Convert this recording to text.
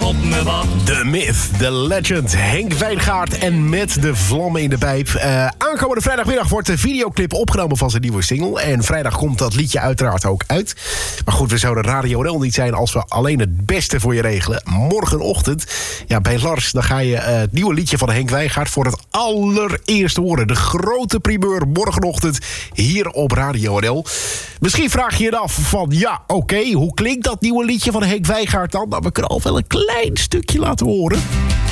op me wacht. De myth, de legend, Henk Wijngaard en Met de Vlammen in de Pijp. Aankomende vrijdagmiddag wordt de videoclip opgenomen van zijn nieuwe single. En vrijdag komt dat liedje uiteraard ook uit. Maar goed, we zouden Radio NL niet zijn als we alleen het beste voor je regelen. Morgenochtend, ja, bij Lars, dan ga je het nieuwe liedje van Henk Wijngaard voor het allereerst horen. De grote primeur morgenochtend hier op Radio NL. Misschien vraag je je af van, ja, oké, hoe klinkt dat nieuwe liedje van Henk Wijngaard dan? Nou, we kunnen al wel een klein stukje laten horen.